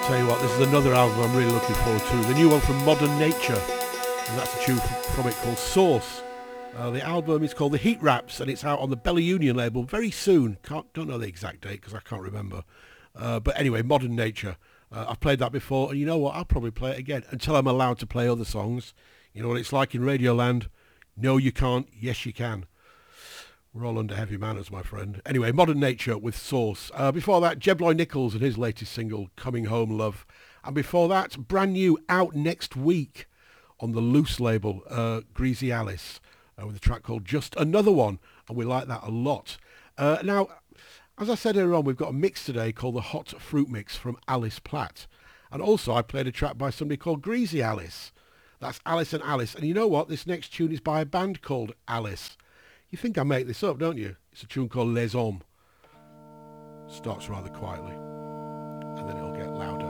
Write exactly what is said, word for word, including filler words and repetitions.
Tell you what, this is another album I'm really looking forward to. The new one from Modern Nature, and that's a tune from it called Source. Uh, the album is called The Heat Raps, and it's out on the Bella Union label very soon. Can't, don't know the exact date because I can't remember. Uh, but anyway, Modern Nature. Uh, I've played that before, and you know what? I'll probably play it again until I'm allowed to play other songs. You know what it's like in Radioland? No, you can't. Yes, you can. We're all under heavy manners, my friend. Anyway, Modern Nature with Source. Uh, before that, Jebloy Nichols and his latest single, Coming Home Love. And before that, brand new, out next week on the Loose label, uh, Greasy Alice, uh, with a track called Just Another One. And we like that a lot. Uh, now, as I said earlier on, we've got a mix today called the Hot Fruit Mix from Alice Platt. And also, I played a track by somebody called Greasy Alice. That's Alice and Alice. And you know what? This next tune is by a band called Alice. You think I make this up, don't you? It's a tune called Les Hommes. Starts rather quietly.